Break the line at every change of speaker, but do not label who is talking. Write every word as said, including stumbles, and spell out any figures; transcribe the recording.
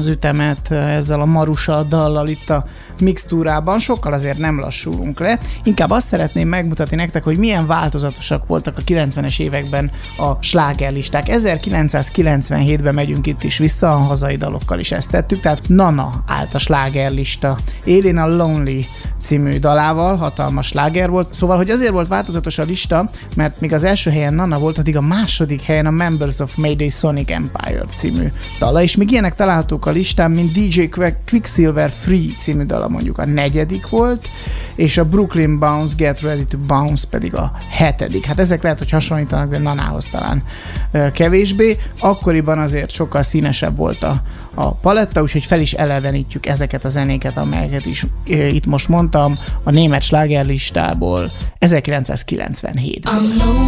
az ütemet ezzel a Marusa dallal itt a mixtúrában, sokkal azért nem lassulunk le. Inkább azt szeretném megmutatni nektek, hogy milyen változatosak voltak a kilencvenes években a slágerlisták. ezerkilencszázkilencvenhétben megyünk itt is vissza, a hazai dalokkal is ezt tettük, tehát Nana állt a slágerlista élén a Lonely című dalával, hatalmas sláger volt. Szóval, hogy azért volt változatos a lista, mert míg az első helyen Nana volt, addig a második helyen a Members of Mayday Sonic Empire című dala, és még ilyenek találhatók a listán, mint dé dzsé Quicksilver Free című dala mondjuk a negyedik volt, és a Brooklyn Bounce Get Ready to Bounce pedig a hetedik. Hát ezek lehet, hogy hasonlítanak, de Nanához talán ö, kevésbé. Akkoriban azért sokkal színesebb volt a, a paletta, úgyhogy fel is elevenítjük ezeket a zenéket, amelyeket is ö, itt most mondtam, a német slágerlistából ezerkilencszázkilencvenhétből.